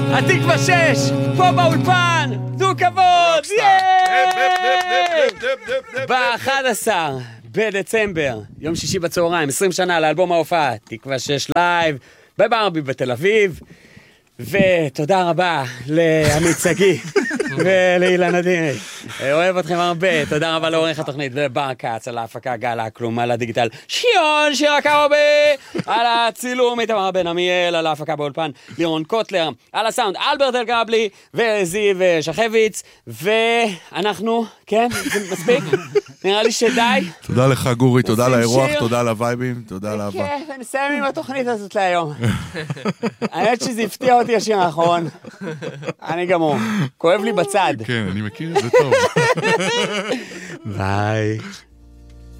התקווה 6, פה באולפן, תנו כבוד, ב-11 בדצמבר, יום שישי בצהריים, 20 שנה לאלבום ההופעה, תקווה 6 לייב, בברבי בתל אביב, ותודה רבה לעמית שגיא ולאילן אדירי, אוהב אתכם הרבה, תודה רבה לעורך התוכנית ובר כץ, על ההפקה גל אקלום, על הדיגיטל שיון שירה קרובי, על הצילום איתמר בן עמיאל, על ההפקה באולפן לירון קוטלר, על הסאונד אלברט אלגבלי וזיו שחביץ, ואנחנו, כן, זה מספיק? נראה לי שדי. תודה לך גורי, תודה על האירוח, תודה על הווייבים, תודה על האהבה. כן, נסיים עם התוכנית הזאת להיום. האמת שזה הפתיע אותי השיר האחרון. אני גמור. כואב לי בצד. כן, אני מכיר את זה טוב. ביי.